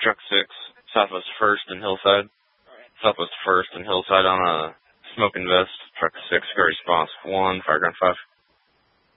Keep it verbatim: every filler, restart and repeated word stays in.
Truck six, Southwest first and Hillside. Southwest first and Hillside on a smoking vest. Truck six, got response one, fire ground five.